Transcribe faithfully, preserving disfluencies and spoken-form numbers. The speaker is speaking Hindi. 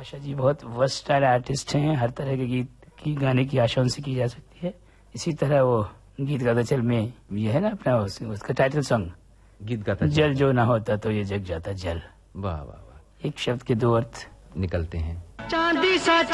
आशा जी बहुत वर्सटाइल आर्टिस्ट हैं, हर तरह के गीत की गाने की आशा उनसे की जा सकती है। इसी तरह वो गीत गाता चल में ये है ना अपना उस, उसका टाइटल सॉन्ग गीत गाता जल जो ना होता तो ये जग जाता जल। वाह वाह वाह, एक शब्द के दो अर्थ निकलते हैं। चांदी सा